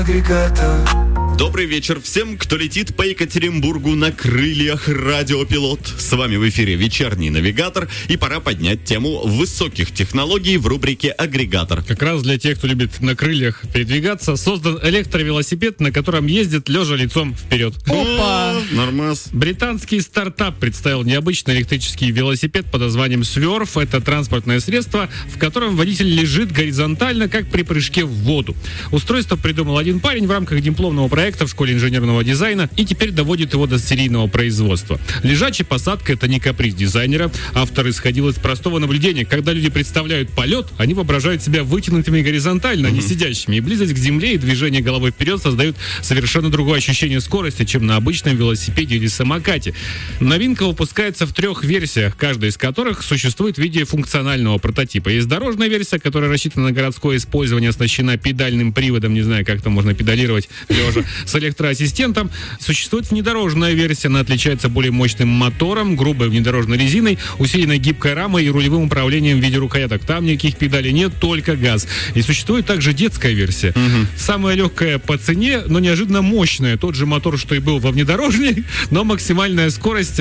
Добрый вечер всем, кто летит по Екатеринбургу на крыльях радиопилот. С вами в эфире вечерний навигатор, и пора поднять тему высоких технологий в рубрике «Агрегатор». Как раз для тех, кто любит на крыльях передвигаться, создан электровелосипед, на котором ездит лежа лицом вперед. Опа! Нормас. Британский стартап представил необычный электрический велосипед под названием Swerve. Это транспортное средство, в котором водитель лежит горизонтально, как при прыжке в воду. Устройство придумал один парень в рамках дипломного проекта в школе инженерного дизайна и теперь доводит его до серийного производства. Лежачая посадка — это не каприз дизайнера. Автор исходил из простого наблюдения. Когда люди представляют полет, они воображают себя вытянутыми горизонтально, а не сидящими. И близость к земле и движение головой вперед создают совершенно другое ощущение скорости, чем на обычном велосипеде или самокате. Новинка выпускается в 3 версиях, каждая из которых существует в виде функционального прототипа. Есть дорожная версия, которая рассчитана на городское использование, оснащена педальным приводом, не знаю, как там можно педалировать лежа, с электроассистентом. Существует внедорожная версия, она отличается более мощным мотором, грубой внедорожной резиной, усиленной гибкой рамой и рулевым управлением в виде рукояток. Там никаких педалей нет, только газ. И существует также детская версия. Самая легкая по цене, но неожиданно мощная. Тот же мотор, что и был во внедорожной, но максимальная скорость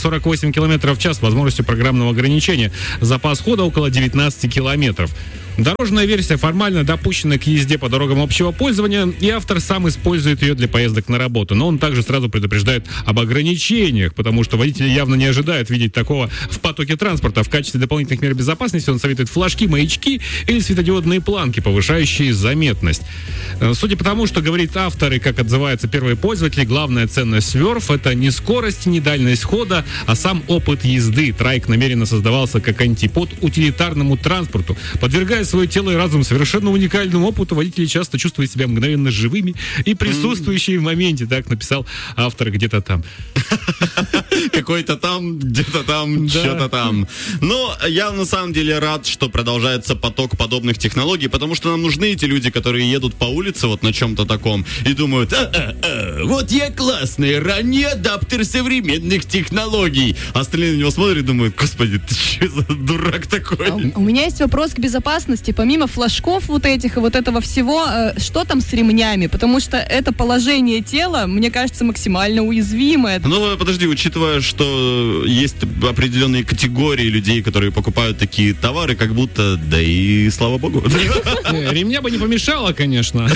48 км в час с возможностью программного ограничения. Запас хода около 19 километров. Дорожная версия формально допущена к езде по дорогам общего пользования, и автор сам использует ее для поездок на работу. Но он также сразу предупреждает об ограничениях, потому что водители явно не ожидают видеть такого в потоке транспорта. В качестве дополнительных мер безопасности он советует флажки, маячки или светодиодные планки, повышающие заметность. Судя по тому, что говорит автор и как отзываются первые пользователи, главная ценность Swerve — это не скорость, не дальность хода, а сам опыт езды. Трайк намеренно создавался как антипод утилитарному транспорту. Подвергая свое тело и разум совершенно уникальному опыту, водители часто чувствуют себя мгновенно живыми и присутствующими в моменте. Так написал автор где-то там. Какой-то там, где-то там, что-то там. Но я на самом деле рад, что продолжается поток подобных технологий, потому что нам нужны эти люди, которые едут по улице вот на чем-то таком и думают: вот я классный, ранний адаптер современных технологий. А остальные на него смотрят и думают: господи, ты что за дурак такой? У меня есть вопрос к безопасности. Помимо флажков вот этих и вот этого всего, что там с ремнями? Потому что это положение тела, мне кажется, максимально уязвимое. Ну, подожди, учитывая, что есть определенные категории людей, которые покупают такие товары, как будто, да и слава богу. Ремня бы не помешало, конечно.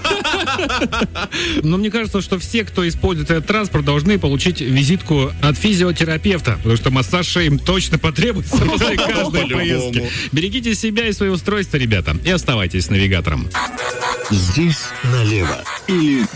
Но мне кажется, что все, кто использует этот транспорт, должны получить визитку от физиотерапевта, потому что массаж им точно потребуется после каждой поездки. Берегите себя и свое устройство, ребята, и оставайтесь с навигатором. Здесь налево или